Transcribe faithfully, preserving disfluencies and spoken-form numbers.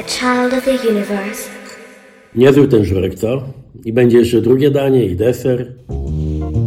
child of the universe. Niezły ten żurek, co? I będzie jeszcze drugie danie i deser.